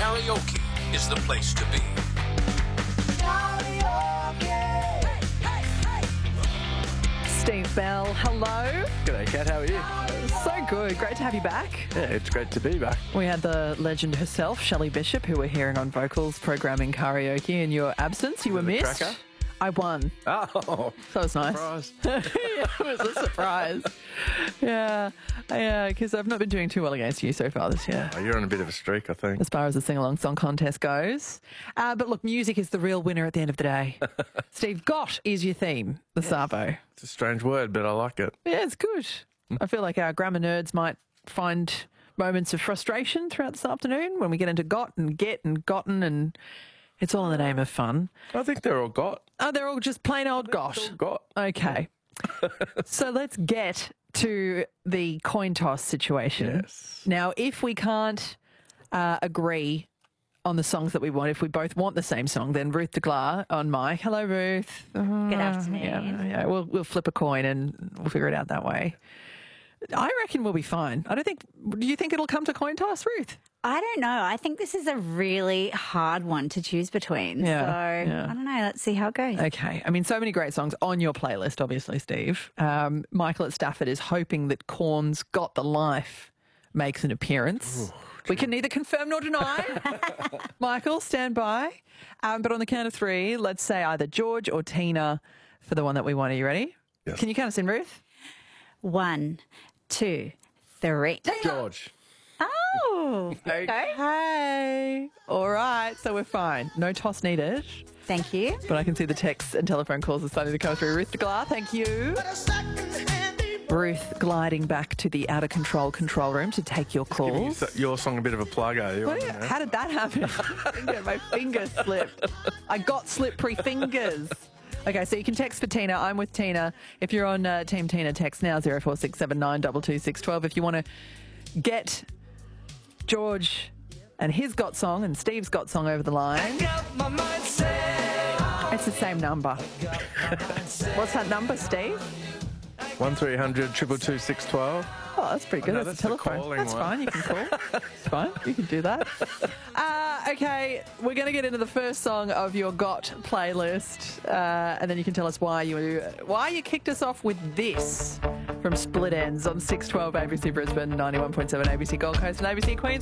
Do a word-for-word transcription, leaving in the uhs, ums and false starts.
Karaoke is the place to be. Steve Bell, hello. G'day, Kat. How are you? So good. Great to have you back. Yeah, it's great to be back. We had the legend herself, Shelley Bishop, who we're hearing on vocals programming karaoke in your absence. You were Was it a missed. cracker? I won. Oh, So it was nice. surprise. Yeah, it was a surprise. Yeah, yeah, because I've not been doing too well against you so far this year, Oh, you're on a bit of a streak, I think. as far as the sing-along song contest goes. Uh, but look, music is the real winner at the end of the day. Steve, got is your theme, the Savo. It's a strange word, but I like it. Yeah, it's good. I feel like our grammar nerds might find moments of frustration throughout this afternoon when we get into got and get and gotten, and it's all in the name of fun. I think they're all got. Oh, they're all just plain old got. It's all got. Okay. So let's get to the coin toss situation. Yes. Now, if we can't uh, agree on the songs that we want, if we both want the same song, then Ruth de Glar on mic. Hello, Ruth. Good afternoon. Yeah, yeah. We'll, we'll flip a coin and we'll figure it out that way. I reckon we'll be fine. I don't think... Do you think it'll come to coin toss, Ruth? I don't know. I think this is a really hard one to choose between. Yeah, so yeah. I don't know. Let's see how it goes. Okay. I mean, so many great songs on your playlist, obviously, Steve. Um, Michael at Stafford is hoping that Korn's Got the Life makes an appearance. Ooh, we can neither confirm nor deny. Michael, stand by. Um, but on the count of three, let's say either George or Tina for the one that we want. Are you ready? Yes. Can you count us in, Ruth? One, two, three. George. Oh, Okay. go. Hey. All right. So we're fine. No toss needed. Thank you. But I can see the texts and telephone calls are starting to come through. Ruth de Glar, thank you. Ruth gliding back to the out of control control room to take your Giving you calls. so- your song a bit of a plug, are you? What do you- how did that happen? I didn't get my fingers slipped. I got slippery fingers. Okay, so you can text for Tina. I'm with Tina. If you're on uh, Team Tina, text now zero four six seven nine two two six one two. If you want to get George and his got song and Steve's got song over the line, it's the same number. What's that number, Steve? one three hundred two two two six one two. Oh, that's pretty good. No, that's, that's a the telephone. calling That's one. fine. You can call. It's fine. You can do that. Uh, okay, we're going to get into the first song of your Got playlist, uh, and then you can tell us why you why you kicked us off with this from Split Ends on six twelve A B C Brisbane, ninety-one point seven A B C Gold Coast and A B C Queensland.